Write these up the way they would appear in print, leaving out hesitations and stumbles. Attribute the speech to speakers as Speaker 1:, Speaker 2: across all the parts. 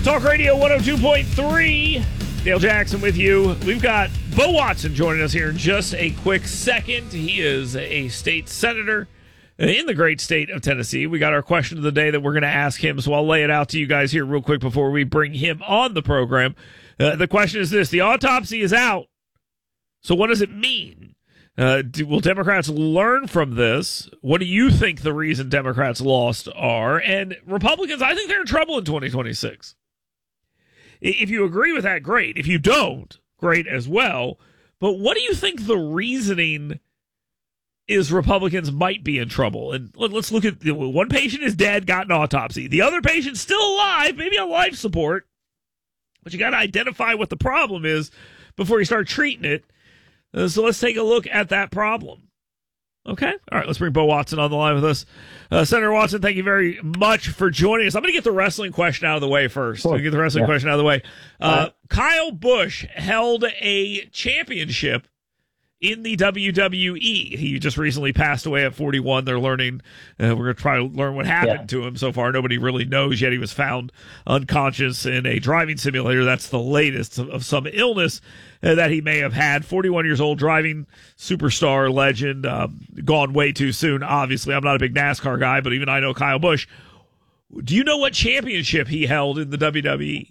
Speaker 1: Talk Radio 102.3. Dale Jackson with you. We've got Bo Watson joining us here in just a quick second. He is a state senator in the great state of Tennessee. We got our question of the day that we're going to ask him, so I'll lay it out to you guys here real quick before we bring him on the program. The question is this: the autopsy is out, so what does it mean? Will Democrats learn from this? What do you think the reason Democrats lost are? And Republicans, I think they're in trouble in 2026. If you agree with that, great. If you don't, great as well. But what do you think the reasoning is Republicans might be in trouble? And let's look at one patient is dead, got an autopsy. The other patient's still alive, maybe on life support. But you got to identify what the problem is before you start treating it. So let's take a look at that problem. Okay. All right. Let's bring Bo Watson on the line with us. Senator Watson, thank you very much for joining us. I'm going to get the wrestling question out of the way first.
Speaker 2: Sure.
Speaker 1: Question out of the way. Kyle Busch held a championship in the WWE. He just recently passed away at 41. They're learning. We're going to try to learn what happened to him so far. Nobody really knows yet. He was found unconscious in a driving simulator. That's the latest of some illness that he may have had. 41 years old, driving superstar, legend, gone way too soon. Obviously, I'm not a big NASCAR guy, but even I know Kyle Busch. Do you know what championship he held in the WWE?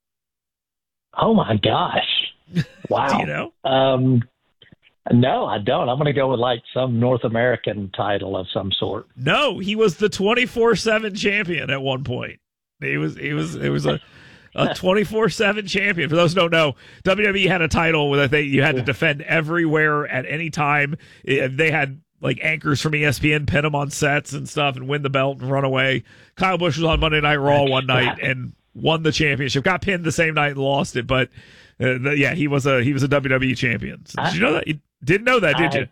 Speaker 2: Oh, my gosh. Wow.
Speaker 1: Do you know?
Speaker 2: No, I don't. I'm going to go with like some North American title of some sort.
Speaker 1: No, he was the 24/7 champion at one point. It was a 24/7 champion. For those who don't know, WWE had a title that you had to defend everywhere at any time. They had like anchors from ESPN pin them on sets and stuff and win the belt and run away. Kyle Busch was on Monday Night Raw one night and won the championship. Got pinned the same night and lost it, but he was a WWE champion. So did you know that? You didn't know that, did you?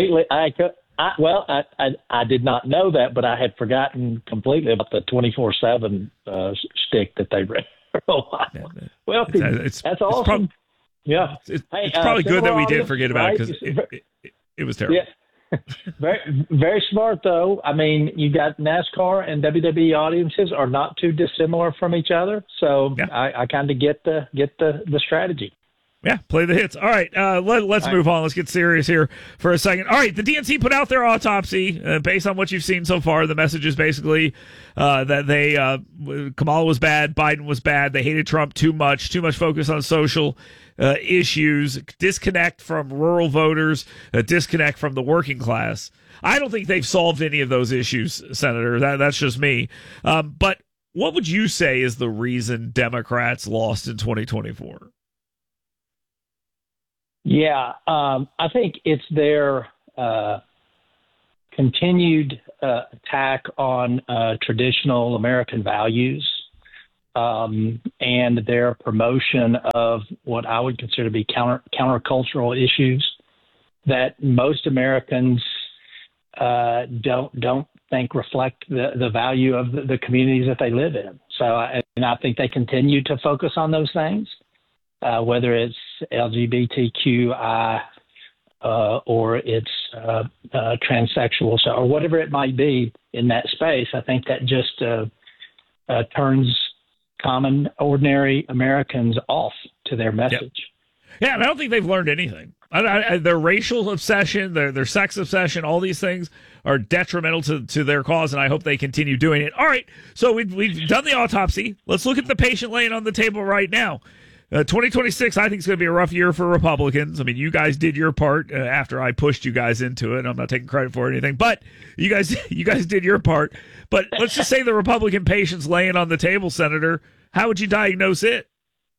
Speaker 2: I did not know that, but I had forgotten completely about the 24/7 stick that they ran. Well, that's awesome.
Speaker 1: It's probably good that we did forget about it because it was terrible.
Speaker 2: Yeah. Very, very smart, though. I mean, you got NASCAR and WWE audiences are not too dissimilar from each other, so I kind of get the strategy.
Speaker 1: Yeah, play the hits. All right, let's move on. Let's get serious here for a second. All right, the DNC put out their autopsy. Based on what you've seen so far, the message is basically that Kamala was bad, Biden was bad, they hated Trump too much focus on social issues, disconnect from rural voters, disconnect from the working class. I don't think they've solved any of those issues, Senator. That's just me. But what would you say is the reason Democrats lost in 2024?
Speaker 2: Yeah, I think it's their continued attack on traditional American values and their promotion of what I would consider to be countercultural issues that most Americans don't think reflect the value of the communities that they live in. So I think they continue to focus on those things. Whether it's LGBTQI or it's transsexual or whatever it might be in that space, I think that just turns common, ordinary Americans off to their message.
Speaker 1: Yep. Yeah, and I don't think they've learned anything. Their racial obsession, their sex obsession, all these things are detrimental to their cause, and I hope they continue doing it. All right, so we've done the autopsy. Let's look at the patient laying on the table right now. 2026, I think, is going to be a rough year for Republicans. I mean, you guys did your part after I pushed you guys into it. I'm not taking credit for anything, but you guys did your part. But let's just say the Republican patient's laying on the table, Senator. How would you diagnose it?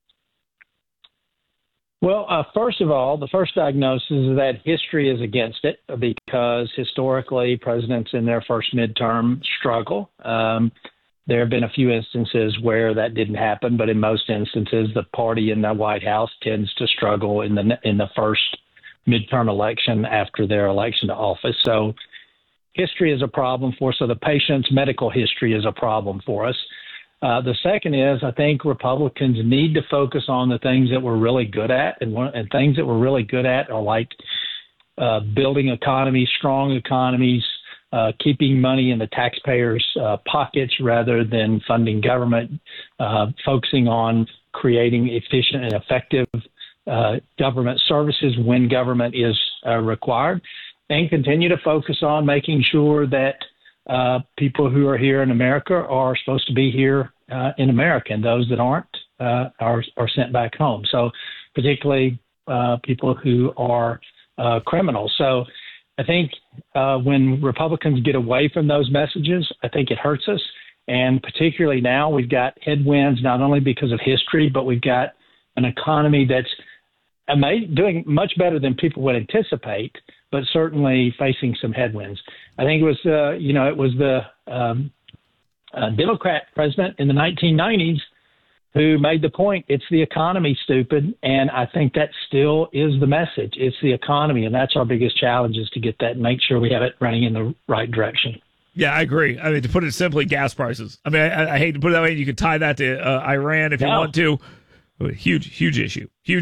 Speaker 2: Well, first of all, the first diagnosis is that history is against it because historically presidents in their first midterm struggle. There have been a few instances where that didn't happen, but in most instances, the party in the White House tends to struggle in the first midterm election after their election to office. So history is a problem for us. So the patient's medical history is a problem for us. The second is I think Republicans need to focus on the things that we're really good at, and things that we're really good at are like building economies, strong economies, keeping money in the taxpayers' pockets rather than funding government, focusing on creating efficient and effective government services when government is required, and continue to focus on making sure that people who are here in America are supposed to be here in America, and those that aren't are sent back home. So particularly people who are criminals. So I think when Republicans get away from those messages, I think it hurts us. And particularly now, we've got headwinds, not only because of history, but we've got an economy that's doing much better than people would anticipate, but certainly facing some headwinds. I think it was the Democrat president in the 1990s who made the point, it's the economy, stupid. And I think that still is the message. It's the economy. And that's our biggest challenge, is to get that and make sure we have it running in the right direction.
Speaker 1: Yeah, I agree. I mean, to put it simply, gas prices. I mean, I hate to put it that way. You could tie that to Iran if you want to. Huge issue.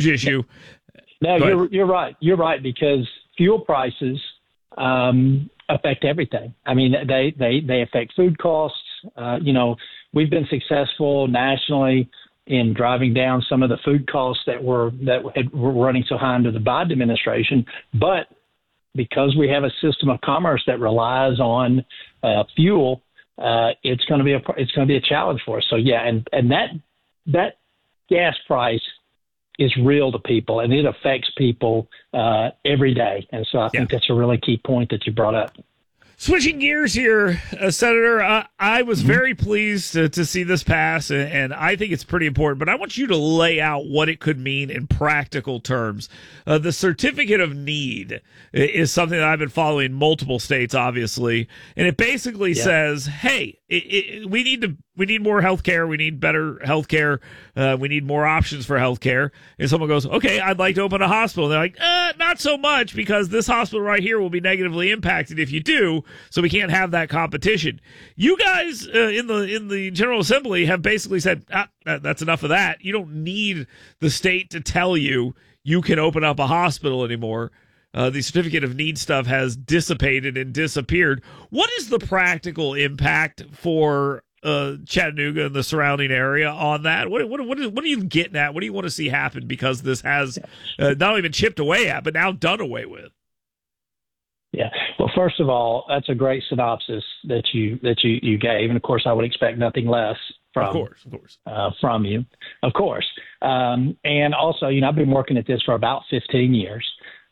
Speaker 2: No, you're right. You're right, because fuel prices affect everything. I mean, they affect food costs. We've been successful nationally in driving down some of the food costs that were running so high under the Biden administration. But because we have a system of commerce that relies on fuel, it's going to be a challenge for us. So yeah, and that gas price is real to people, and it affects people every day. And so I think that's a really key point that you brought up.
Speaker 1: Switching gears here, Senator, I was very pleased to see this pass, and I think it's pretty important, but I want you to lay out what it could mean in practical terms. The certificate of need is something that I've been following in multiple states, obviously, and it basically says, hey, we need more health care. We need better health care. We need more options for health care. And someone goes, okay, I'd like to open a hospital. And they're like, not so much, because this hospital right here will be negatively impacted if you do. So we can't have that competition. You guys in the General Assembly have basically said, that's enough of that. You don't need the state to tell you can open up a hospital anymore. The certificate of need stuff has dissipated and disappeared. What is the practical impact for Chattanooga and the surrounding area on that? What are you getting at? What do you want to see happen? Because this has not only been chipped away at, but now done away with.
Speaker 2: Yeah. Well, first of all, that's a great synopsis that you gave, and of course, I would expect nothing less from you, of course. And also, I've been working at this for about 15 years.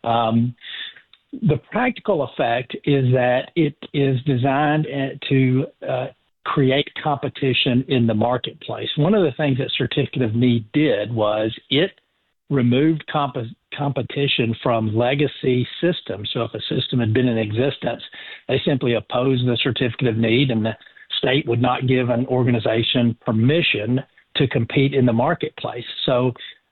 Speaker 2: The practical effect is that it is designed to create competition in the marketplace. One of the things that Certificate of Need did was it removed competition from legacy systems. So if a system had been in existence, they simply opposed the Certificate of Need, and the state would not give an organization permission to compete in the marketplace. So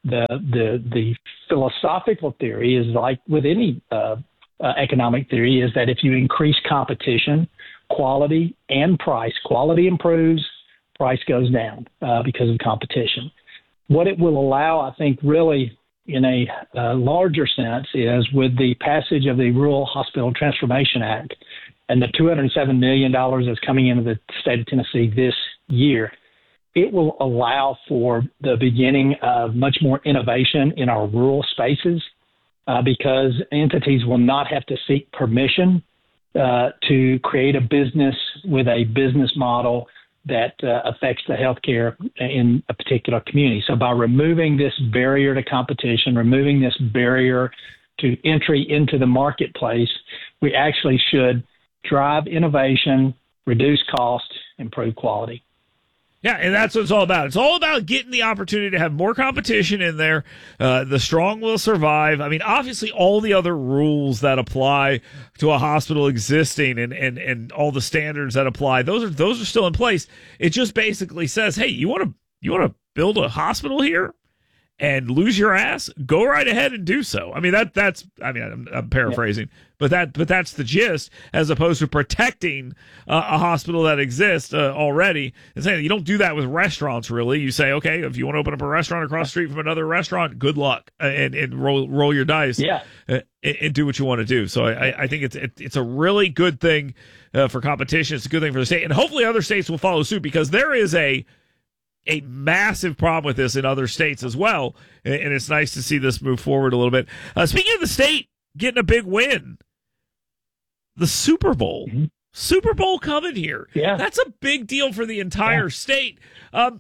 Speaker 2: the philosophical theory is, like with any economic theory, is that if you increase competition, quality and price, quality improves, price goes down because of competition. What it will allow, I think, really in a larger sense, is with the passage of the Rural Hospital Transformation Act and the $207 million that's coming into the state of Tennessee this year, it will allow for the beginning of much more innovation in our rural spaces because entities will not have to seek permission to create a business with a business model that affects the healthcare in a particular community. So by removing this barrier to competition, removing this barrier to entry into the marketplace, we actually should drive innovation, reduce cost, improve quality.
Speaker 1: Yeah, and that's what it's all about. It's all about getting the opportunity to have more competition in there. The strong will survive. I mean, obviously, all the other rules that apply to a hospital existing and all the standards that apply, those are still in place. It just basically says, hey, you want to build a hospital here? and lose your ass, go right ahead and do so. I mean, I'm paraphrasing, but that's the gist, as opposed to protecting a hospital that exists already and saying you don't do that with restaurants. Really, you say, okay, if you want to open up a restaurant across the street from another restaurant, good luck, and roll your dice, and do what you want to do. So I think it's a really good thing for competition. It's a good thing for the state, and hopefully other states will follow suit, because there is a massive problem with this in other states as well, and it's nice to see this move forward a little bit. Speaking of the state getting a big win, the Super Bowl. Mm-hmm. Super Bowl coming here. Yeah. That's a big deal for the entire state. How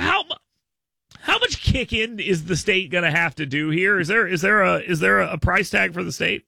Speaker 1: much kick-in is the state going to have to do here? Is there a price tag for the state?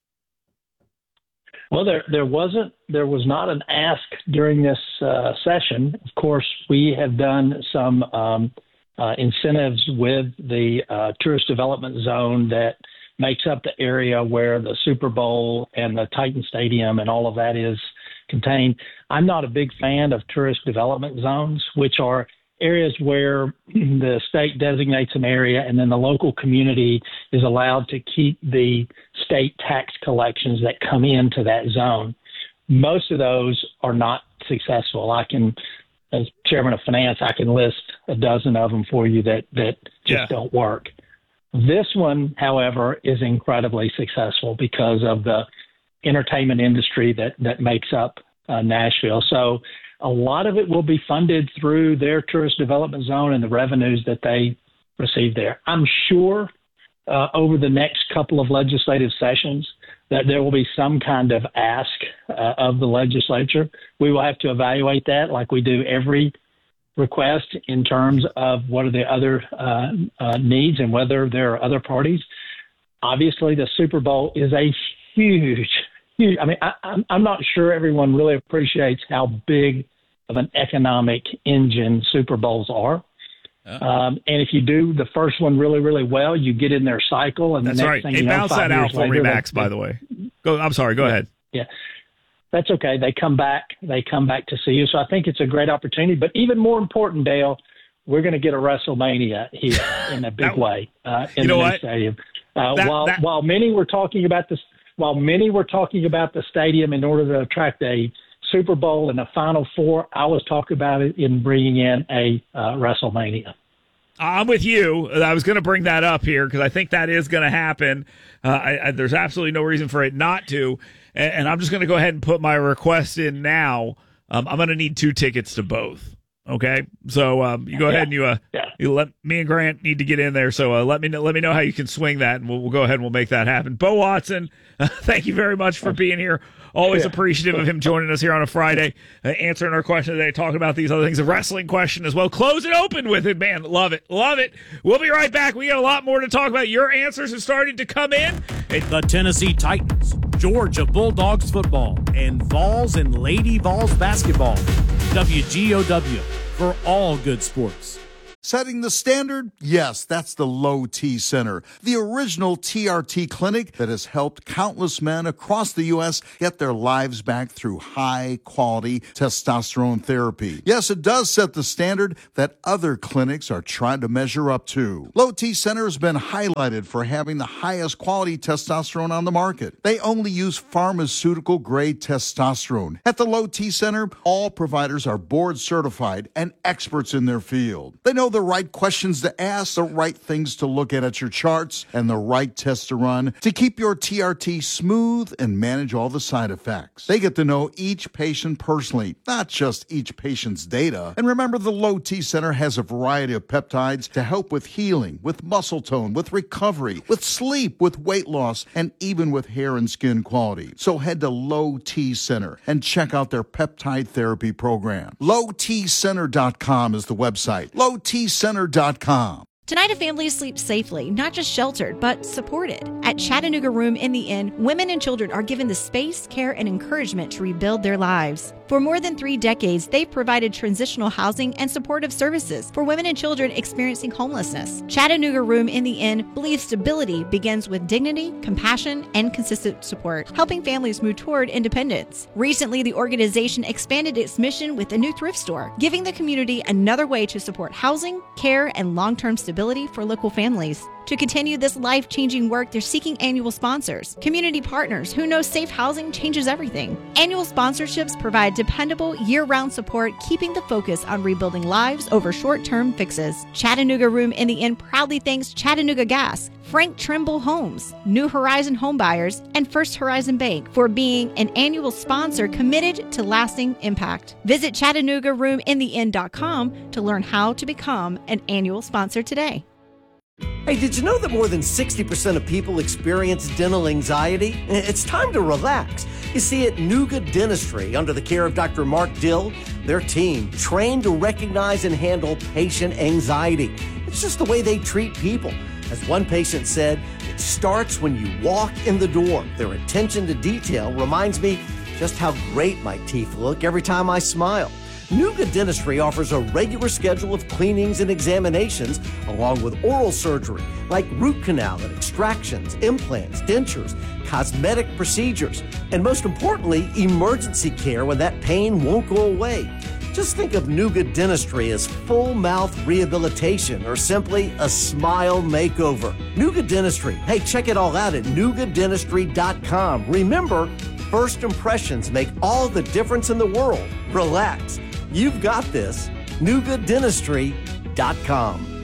Speaker 2: Well, there was not an ask during this session. Of course, we have done some incentives with the tourist development zone that makes up the area where the Super Bowl and the Titan Stadium and all of that is contained. I'm not a big fan of tourist development zones, which are areas where the state designates an area and then the local community is allowed to keep the state tax collections that come into that zone. Most of those are not successful. As chairman of finance, I can list a dozen of them for you that just don't work. This one, however, is incredibly successful because of the entertainment industry that makes up Nashville. So a lot of it will be funded through their tourist development zone and the revenues that they receive there. I'm sure over the next couple of legislative sessions that there will be some kind of ask of the legislature. We will have to evaluate that like we do every request in terms of what are the other needs and whether there are other parties. Obviously, the Super Bowl is a huge. I mean, I'm not sure everyone really appreciates how big of an economic engine Super Bowls are. And if you do the first one really, really well, you get in their cycle. And
Speaker 1: that's right. Hey, bounce that out for me, Max, by the way. I'm sorry. Go ahead.
Speaker 2: Yeah. That's okay. They come back to see you. So I think it's a great opportunity. But even more important, Dale, we're going to get a WrestleMania here in a big way in the new stadium. While many were talking about this, the stadium in order to attract a Super Bowl and a Final Four, I was talking about it in bringing in a WrestleMania.
Speaker 1: I'm with you. I was going to bring that up here because I think that is going to happen. There's absolutely no reason for it not to. And I'm just going to go ahead and put my request in now. I'm going to need 2 tickets to both. Okay, so you go ahead and you let me and Grant need to get in there. So let me know how you can swing that, and we'll go ahead and we'll make that happen. Bo Watson, thank you very much for being here. Always appreciative of him joining us here on a Friday, answering our question today, talking about these other things, a wrestling question as well. Close it open with it, man. Love it. We'll be right back. We got a lot more to talk about. Your answers are starting to come in.
Speaker 3: The Tennessee Titans, Georgia Bulldogs football, and Vols and Lady Vols basketball. WGOW for all good sports.
Speaker 4: Setting the standard? Yes, that's the Low T Center, the original TRT clinic that has helped countless men across the U.S. get their lives back through high-quality testosterone therapy. Yes, it does set the standard that other clinics are trying to measure up to. Low T Center has been highlighted for having the highest quality testosterone on the market. They only use pharmaceutical-grade testosterone. At the Low T Center, all providers are board-certified and experts in their field. They know the right questions to ask, the right things to look at your charts, and the right tests to run to keep your TRT smooth and manage all the side effects. They get to know each patient personally, not just each patient's data. And remember, the Low T Center has a variety of peptides to help with healing, with muscle tone, with recovery, with sleep, with weight loss, and even with hair and skin quality. So head to Low T Center and check out their peptide therapy program. LowTCenter.com is the website. LowTCenter.com.
Speaker 5: Tonight, a family sleeps safely, not just sheltered, but supported. At Chattanooga Room in the Inn, women and children are given the space, care, and encouragement to rebuild their lives. For more than 3 decades, they've provided transitional housing and supportive services for women and children experiencing homelessness. Chattanooga Room in the Inn believes stability begins with dignity, compassion, and consistent support, helping families move toward independence. Recently, the organization expanded its mission with a new thrift store, giving the community another way to support housing, care, and long-term stability. affordability for local families. To continue this life-changing work, they're seeking annual sponsors, community partners who know safe housing changes everything. Annual sponsorships provide dependable, year-round support, keeping the focus on rebuilding lives over short-term fixes. Chattanooga Room in the Inn proudly thanks Chattanooga Gas, Frank Trimble Homes, New Horizon Homebuyers, and First Horizon Bank for being an annual sponsor committed to lasting impact. Visit ChattanoogaRoomInTheInn.com to learn how to become an annual sponsor today.
Speaker 6: Hey, did you know that more than 60% of people experience dental anxiety? It's time to relax. You see, at Nuga Dentistry, under the care of Dr. Mark Dill, their team trained to recognize and handle patient anxiety. It's just the way they treat people. As one patient said, it starts when you walk in the door. Their attention to detail reminds me just how great my teeth look every time I smile. Nuga Dentistry offers a regular schedule of cleanings and examinations, along with oral surgery, like root canal and extractions, implants, dentures, cosmetic procedures, and most importantly, emergency care when that pain won't go away. Just think of Nuga Dentistry as full mouth rehabilitation or simply a smile makeover. Nuga Dentistry. Hey, check it all out at NugaDentistry.com. Remember, first impressions make all the difference in the world. Relax. You've got this. NugaDentistry.com.